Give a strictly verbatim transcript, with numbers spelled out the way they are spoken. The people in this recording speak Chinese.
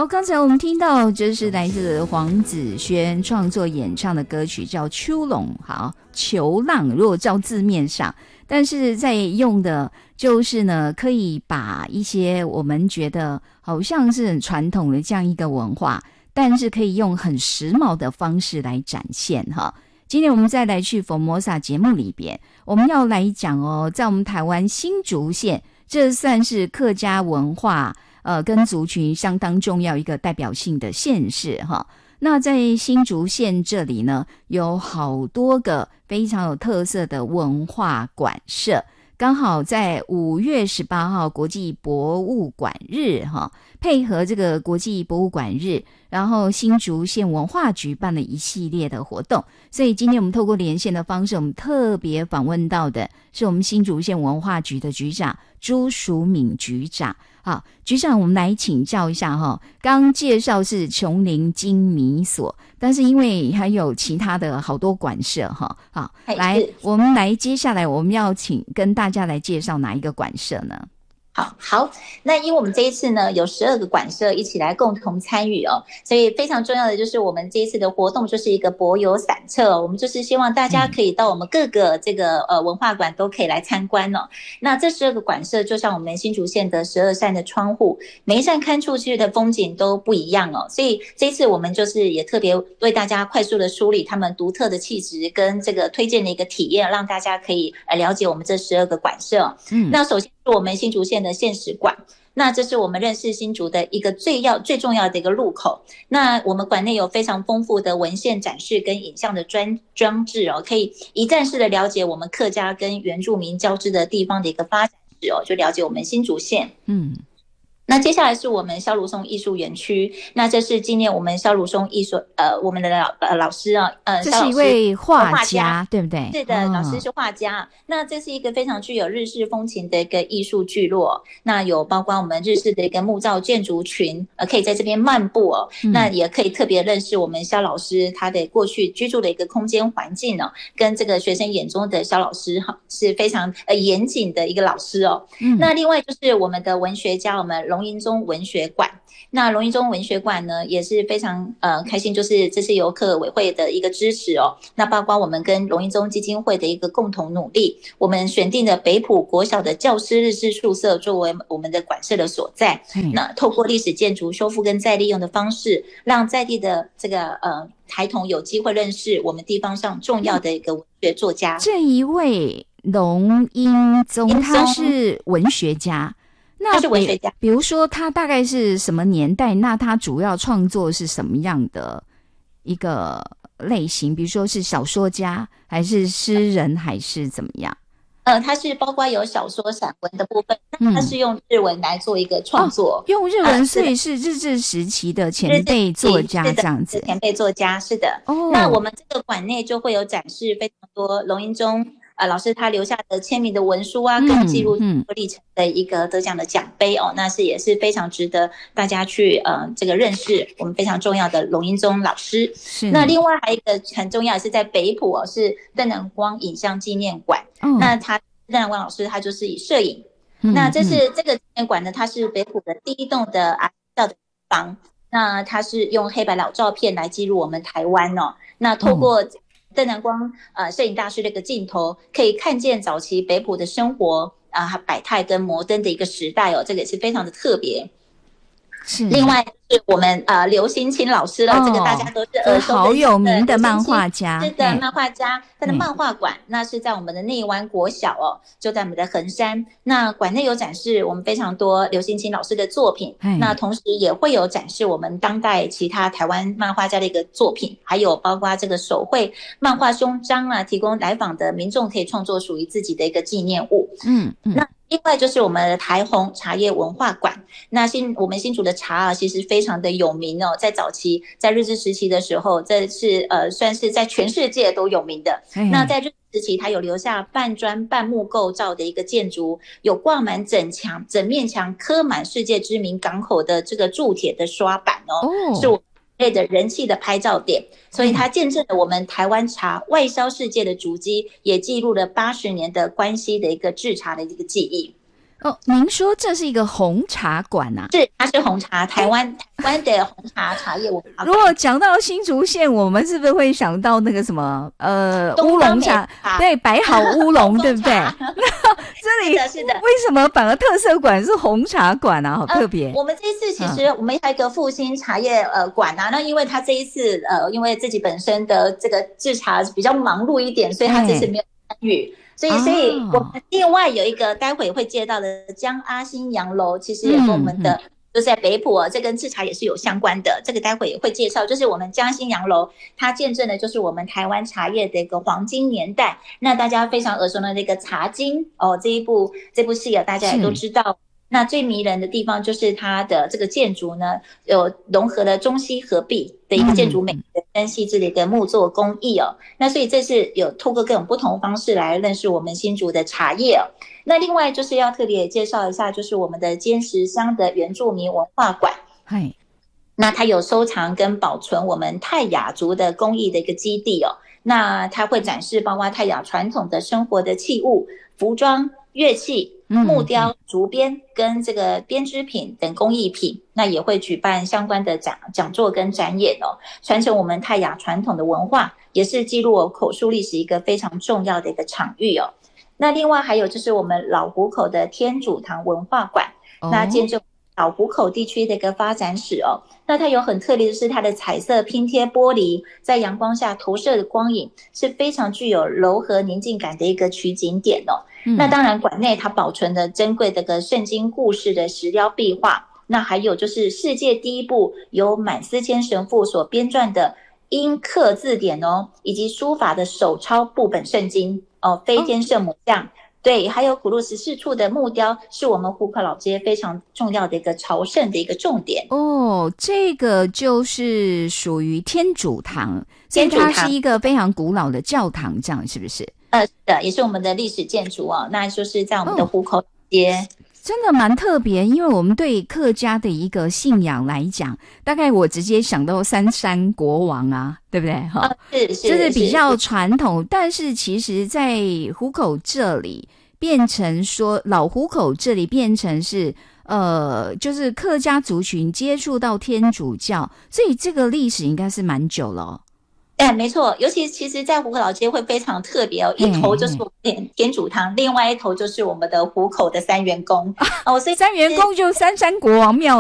好，刚才我们听到就是来自黄子轩创作演唱的歌曲叫《秋龙》，好，球浪，如果照字面上，但是在用的就是呢，可以把一些我们觉得好像是很传统的这样一个文化，但是可以用很时髦的方式来展现哈。今天我们再来去 Formosa 节目里边，我们要来讲哦，在我们台湾新竹县，这算是客家文化呃，跟族群相当重要一个代表性的县市哈。那在新竹县这里呢，有好多个非常有特色的文化馆舍，刚好在五月十八号国际博物馆日哈，配合这个国际博物馆日，然后新竹县文化局办了一系列的活动，所以今天我们透过连线的方式，我们特别访问到的是我们新竹县文化局的局长朱淑敏局长。好，局长，我们来请教一下哈。刚介绍是琼林精米所，但是因为还有其他的好多馆舍哈。好，来，我们来接下来我们要请跟大家来介绍哪一个馆舍呢？ 好好，那因为我们这一次呢有十二个馆舍一起来共同参与哦，所以非常重要的就是我们这一次的活动就是一个博游散策哦，我们就是希望大家可以到我们各个这个呃文化馆都可以来参观哦。那这十二个馆舍就像我们新竹县的十二扇的窗户，每一扇看出去的风景都不一样哦，所以这一次我们就是也特别为大家快速的梳理他们独特的气质跟这个推荐的一个体验，让大家可以呃了解我们这十二个馆舍哦。嗯，那首先是我们新竹县的县史馆，那这是我们认识新竹的一个最要最重要的一个入口。那我们馆内有非常丰富的文献展示跟影像的专装置哦，可以一站式的了解我们客家跟原住民交织的地方的一个发展史哦，就了解我们新竹县。嗯。那接下来是我们萧如松艺术园区，那这是纪念我们萧如松艺术呃我们的老呃老师啊，呃这是一位画家，对不对？ 是的，老师是画家。那这是一个非常具有日式风情的一个艺术聚落，那有包括我们日式的一个木造建筑群，呃，可以在这边漫步哦。嗯、那也可以特别认识我们萧老师他的过去居住的一个空间环境哦，跟这个学生眼中的萧老师哈是非常呃严谨的一个老师哦。嗯、那另外就是我们的文学家，我们龙吟宗文学馆。那龙吟宗文学馆呢也是非常呃开心，就是这是由客委会的一个支持哦。那包括我们跟龙吟宗基金会的一个共同努力，我们选定的北埔国小的教师日式宿舍作为我们的馆舍的所在。嗯、那透过历史建筑修复跟再利用的方式，让在地的这个呃孩童有机会认识我们地方上重要的一个文学作家。 这一位龙吟宗他是文学家。那他是文学家， 比如说他大概是什么年代？那他主要创作是什么样的一个类型？比如说是小说家，还是诗人，还是怎么样？ 呃，他是包括有小说、散文的部分，那他是用日文来做一个创作， 哦、用日文、呃，所以是日治时期的前辈作家这样子。 前辈作家是的。哦，那我们这个馆内就会有展示非常多龙吟宗。呃，老师他留下的签名的文书啊，跟记录历程的一个得奖的奖杯哦，嗯嗯、那是也是非常值得大家去呃这个认识我们非常重要的龙吟宗老师。是。那另外还有一个很重要的是在北埔哦，是邓南光影像纪念馆。哦、那他邓南光老师他就是以摄影，嗯、那这是这个纪念馆呢，它是北埔的第一栋的阿道的房，那它是用黑白老照片来记录我们台湾哦，那透过、嗯邓南光呃摄影大师的一个镜头，可以看见早期北埔的生活啊、呃、百态跟摩登的一个时代哦，这个也是非常的特别。是。另外是我们呃刘兴清老师了、哦，这个大家都是耳熟好有名的漫画家， 是的，漫画家，他的漫画馆、嗯、那是在我们的内湾国小哦，就在我们的横山。那馆内有展示我们非常多刘兴清老师的作品，那同时也会有展示我们当代其他台湾漫画家的一个作品，还有包括这个手绘漫画胸章啊，提供来访的民众可以创作属于自己的一个纪念物。嗯嗯。那另外就是我们的台红茶叶文化馆，那新我们新竹的茶啊，其实非常的有名哦，在早期在日治时期的时候，这是呃算是在全世界都有名的。那在日治时期，它有留下半砖半木构造的一个建筑，有挂满整墙整面墙刻满世界知名港口的这个铸铁的刷板哦，哦是我类的人气的拍照点，所以它见证了我们台湾茶外销世界的足迹，也记录了八十年的关系的一个制茶的一个记忆。 哦，您说这是一个红茶馆啊？ 是，它是红茶，台湾台湾的红茶茶叶文化馆。 如果讲到新竹县，我们是不是会想到那个什么呃乌龙茶？对，百好乌龙，对不对？那这里是的， 为什么反而特色馆是红茶馆啊？好特别、 呃。我们这一次其实我们还有一个复兴茶叶呃馆啊，那因为他这一次呃因为自己本身的这个制茶比较忙碌一点，所以他这次没有参与。所以，所以我们另外有一个待会会接到的江阿新洋楼，其实也跟我们的、嗯、就是在北埔、哦，这跟制茶也是有相关的。这个待会也会介绍，就是我们江阿新洋楼，它见证的就是我们台湾茶叶的一个黄金年代。那大家非常耳熟的那个《茶经》哦，这一部这部戏啊，大家也都知道。那最迷人的地方就是它的这个建筑呢，有融合了中西合璧的一个建筑美跟细致的一个木作工艺哦。那所以这是有透过各种不同方式来认识我们新竹的茶叶哦。那另外就是要特别介绍一下，就是我们的尖石乡的原住民文化馆。 嗨， 那它有收藏跟保存我们泰雅族的工艺的一个基地哦。那它会展示包括泰雅传统的生活的器物、服装、乐器、木雕、竹编跟这个编织品等工艺品，那也会举办相关的讲讲座跟展演哦，传承我们泰雅传统的文化，也是记录口述历史一个非常重要的一个场域哦。那另外还有就是我们老湖口的天主堂文化馆，哦、那见证老湖口地区的一个发展史哦。那它有很特别的是它的彩色拼贴玻璃在阳光下投射的光影是非常具有柔和宁静感的一个取景点哦。嗯、那当然馆内它保存了珍贵的个圣经故事的石雕壁画，那还有就是世界第一部由满思谦神父所编撰的音刻字典哦，以及书法的手抄部本圣经哦，飞天圣母像、哦、对，还有古路十四处的木雕是我们湖口老街非常重要的一个朝圣的一个重点哦。这个就是属于天主堂，所以它是一个非常古老的教堂，这样是不是？ 呃，是的，也是我们的历史建筑哦，那就是在我们的湖口老街。哦， 真的蛮特别，因为我们对客家的一个信仰来讲，大概我直接想到三山国王啊，对不对？哈、 哦，是是， 就是比较传统，但是其实在湖口这里变成说老湖口这里变成是呃，就是客家族群接触到天主教，所以这个历史应该是蛮久了、哦。 哎，没错，尤其其实在湖口老街会非常特别哦，一头就是我们天主堂，另外一头就是我们的湖口的三元宫哦，所以三元宫就三山国王庙